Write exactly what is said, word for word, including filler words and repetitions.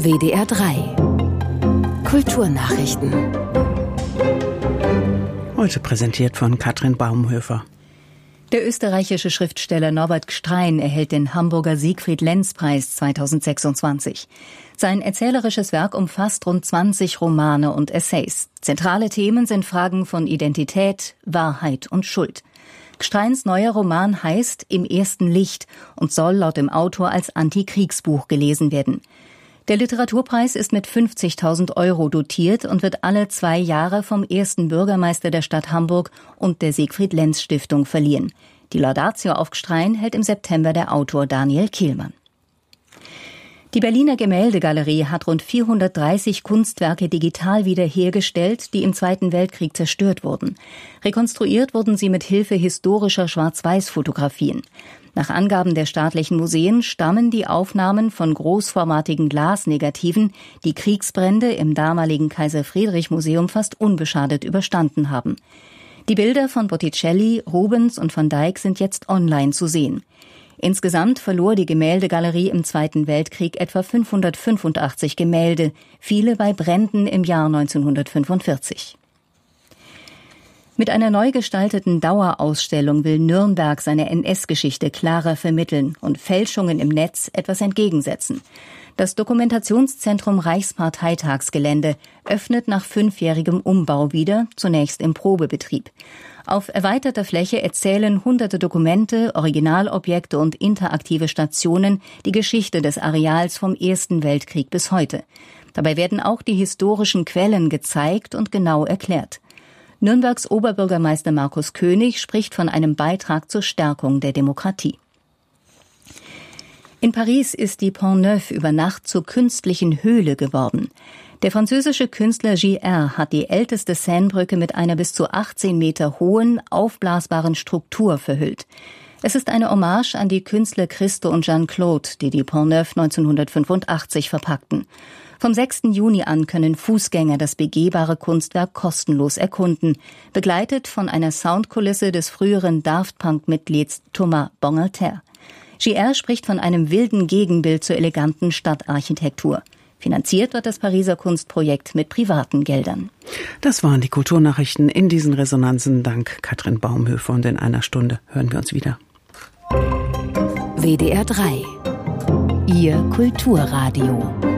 W D R drei Kulturnachrichten. Heute präsentiert von Katrin Baumhöfer. Der österreichische Schriftsteller Norbert Gstrein erhält den Hamburger Siegfried-Lenz-Preis zweitausendsechsundzwanzig. Sein erzählerisches Werk umfasst rund zwanzig Romane und Essays. Zentrale Themen sind Fragen von Identität, Wahrheit und Schuld. Gstreins neuer Roman heißt »Im ersten Licht« und soll laut dem Autor als Antikriegsbuch gelesen werden. Der Literaturpreis ist mit fünfzigtausend Euro dotiert und wird alle zwei Jahre vom ersten Bürgermeister der Stadt Hamburg und der Siegfried-Lenz-Stiftung verliehen. Die Laudatio auf Gstrein hält im September der Autor Daniel Kehlmann. Die Berliner Gemäldegalerie hat rund vierhundertdreißig Kunstwerke digital wiederhergestellt, die im Zweiten Weltkrieg zerstört wurden. Rekonstruiert wurden sie mit Hilfe historischer Schwarz-Weiß-Fotografien. Nach Angaben der staatlichen Museen stammen die Aufnahmen von großformatigen Glasnegativen, die Kriegsbrände im damaligen Kaiser-Friedrich-Museum fast unbeschadet überstanden haben. Die Bilder von Botticelli, Rubens und Van Dyck sind jetzt online zu sehen. Insgesamt verlor die Gemäldegalerie im Zweiten Weltkrieg etwa fünfhundertfünfundachtzig Gemälde, viele bei Bränden im Jahr neunzehnhundertfünfundvierzig. Mit einer neu gestalteten Dauerausstellung will Nürnberg seine N S-Geschichte klarer vermitteln und Fälschungen im Netz etwas entgegensetzen. Das Dokumentationszentrum Reichsparteitagsgelände öffnet nach fünfjährigem Umbau wieder, zunächst im Probebetrieb. Auf erweiterter Fläche erzählen hunderte Dokumente, Originalobjekte und interaktive Stationen die Geschichte des Areals vom Ersten Weltkrieg bis heute. Dabei werden auch die historischen Quellen gezeigt und genau erklärt. Nürnbergs Oberbürgermeister Markus König spricht von einem Beitrag zur Stärkung der Demokratie. In Paris ist die Pont Neuf über Nacht zur künstlichen Höhle geworden. Der französische Künstler J R hat die älteste Seinebrücke mit einer bis zu achtzehn Meter hohen, aufblasbaren Struktur verhüllt. Es ist eine Hommage an die Künstler Christo und Jeanne-Claude, die die Pont Neuf neunzehnhundertfünfundachtzig verpackten. Vom sechsten Juni an können Fußgänger das begehbare Kunstwerk kostenlos erkunden, begleitet von einer Soundkulisse des früheren Daft Punk-Mitglieds Thomas Bangalter. J R spricht von einem wilden Gegenbild zur eleganten Stadtarchitektur. Finanziert wird das Pariser Kunstprojekt mit privaten Geldern. Das waren die Kulturnachrichten in diesen Resonanzen. Dank Katrin Baumhöfer, und in einer Stunde hören wir uns wieder. W D R drei, Ihr Kulturradio.